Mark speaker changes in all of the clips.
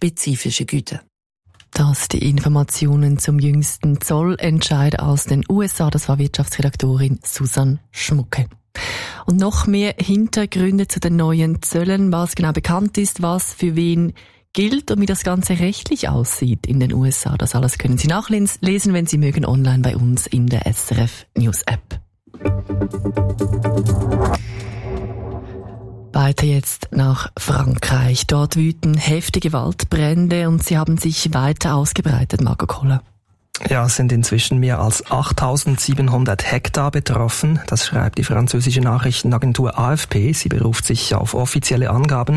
Speaker 1: spezifische Güter.
Speaker 2: Das die Informationen zum jüngsten Zollentscheid aus den USA. Das war Wirtschaftsredaktorin Susanne Schmucke. Und noch mehr Hintergründe zu den neuen Zöllen, was genau bekannt ist, was für wen gilt und wie das Ganze rechtlich aussieht in den USA. Das alles können Sie nachlesen, wenn Sie mögen, online bei uns in der SRF News App. Weiter jetzt nach Frankreich. Dort wüten heftige Waldbrände und sie haben sich weiter ausgebreitet, Marco Kohler.
Speaker 3: Ja, es sind inzwischen mehr als 8.700 Hektar betroffen. Das schreibt die französische Nachrichtenagentur AFP. Sie beruft sich auf offizielle Angaben.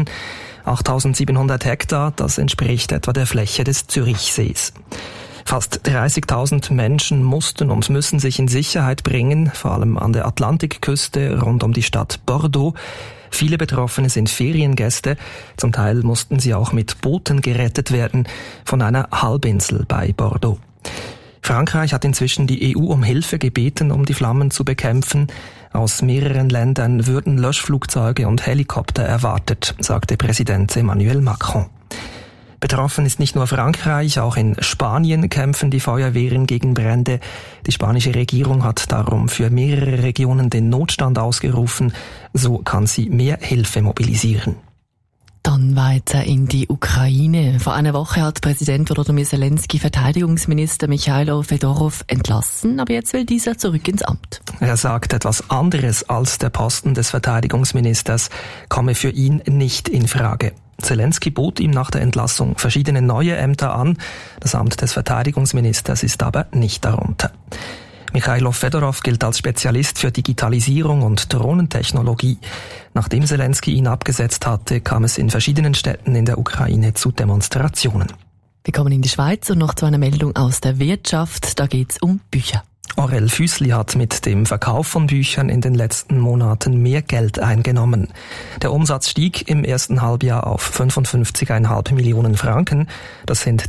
Speaker 3: 8.700 Hektar, das entspricht etwa der Fläche des Zürichsees. Fast 30.000 Menschen müssen sich in Sicherheit bringen, vor allem an der Atlantikküste rund um die Stadt Bordeaux. Viele Betroffene sind Feriengäste, zum Teil mussten sie auch mit Booten gerettet werden von einer Halbinsel bei Bordeaux. Frankreich hat inzwischen die EU um Hilfe gebeten, um die Flammen zu bekämpfen. Aus mehreren Ländern würden Löschflugzeuge und Helikopter erwartet, sagte Präsident Emmanuel Macron. Betroffen ist nicht nur Frankreich, auch in Spanien kämpfen die Feuerwehren gegen Brände. Die spanische Regierung hat darum für mehrere Regionen den Notstand ausgerufen. So kann sie mehr Hilfe mobilisieren.
Speaker 2: Dann weiter in die Ukraine. Vor einer Woche hat Präsident Volodymyr Zelensky Verteidigungsminister Michailo Fedorov entlassen, aber jetzt will dieser zurück ins Amt.
Speaker 3: Er sagt, etwas anderes als der Posten des Verteidigungsministers komme für ihn nicht in Frage. Zelensky bot ihm nach der Entlassung verschiedene neue Ämter an. Das Amt des Verteidigungsministers ist aber nicht darunter. Michailo Fedorov gilt als Spezialist für Digitalisierung und Drohnentechnologie. Nachdem Zelensky ihn abgesetzt hatte, kam es in verschiedenen Städten in der Ukraine zu Demonstrationen.
Speaker 2: Wir kommen in die Schweiz und noch zu einer Meldung aus der Wirtschaft. Da geht's um Bücher.
Speaker 3: Aurel Füssli hat mit dem Verkauf von Büchern in den letzten Monaten mehr Geld eingenommen. Der Umsatz stieg im ersten Halbjahr auf 55,5 Millionen Franken. Das sind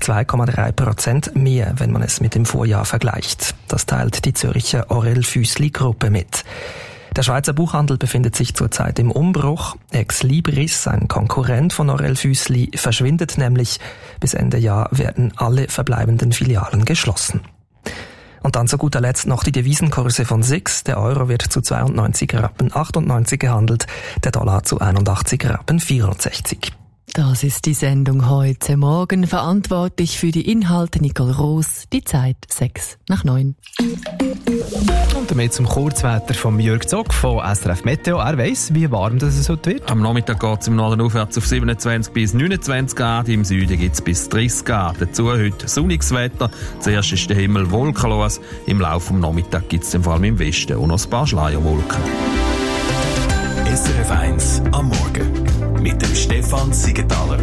Speaker 3: 2,3% mehr, wenn man es mit dem Vorjahr vergleicht. Das teilt die Zürcher Aurel Füssli Gruppe mit. Der Schweizer Buchhandel befindet sich zurzeit im Umbruch. Ex Libris, ein Konkurrent von Aurel Füssli, verschwindet nämlich. Bis Ende Jahr werden alle verbleibenden Filialen geschlossen. Und dann zu guter Letzt noch die Devisenkurse von SIX. Der Euro wird zu 92,98 Rappen gehandelt, der Dollar zu 81,64 Rappen.
Speaker 2: Das ist die Sendung heute Morgen. Verantwortlich für die Inhalte Nicole Roos. Die Zeit 8:06.
Speaker 4: Und damit zum Kurzwetter von Jörg Zock von SRF Meteo. Er weiss, wie warm das es heute wird.
Speaker 5: Am Nachmittag geht es im Norden aufwärts auf 27 bis 29 Grad. Im Süden gibt es bis 30 Grad. Dazu heute sonniges Wetter. Zuerst ist der Himmel wolkenlos. Im Laufe des Nachmittags gibt es vor allem im Westen auch noch ein paar Schleierwolken.
Speaker 6: SRF 1 am Morgen mit dem Stefan Siegenthaler.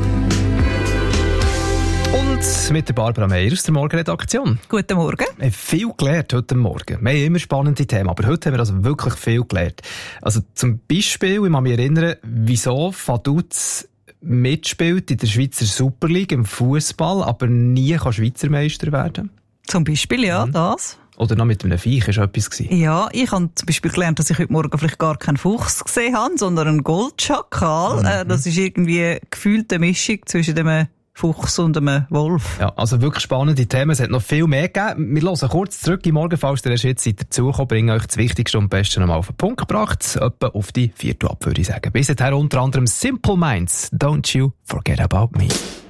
Speaker 4: Und mit der Barbara Meier aus der Morgenredaktion.
Speaker 7: Guten Morgen.
Speaker 4: Wir haben viel gelernt heute Morgen. Wir haben immer spannende Themen, aber heute haben wir also wirklich viel gelernt. Also zum Beispiel, ich kann mich erinnern, wieso Vaduz mitspielt in der Schweizer Super League im Fußball, aber nie kann Schweizer Meister werden.
Speaker 7: Zum Beispiel, ja, das.
Speaker 4: Oder noch mit einem Viech, ist etwas gewesen.
Speaker 7: Ja, ich habe zum Beispiel gelernt, dass ich heute Morgen vielleicht gar keinen Fuchs gesehen habe, sondern einen Goldschakal. Das ist irgendwie gefühlt eine Mischung zwischen dem Fuchs und einem Wolf.
Speaker 4: Ja, also wirklich spannende Themen. Es hat noch viel mehr gegeben. Wir hören kurz zurück im Morgen, falls ihr erst jetzt seid dazugekommen, bringen euch das Wichtigste und am besten einmal auf den Punkt gebracht. Etwa auf die 4. ab, würde ich sagen. Bis dahin unter anderem Simple Minds. Don't you forget about me.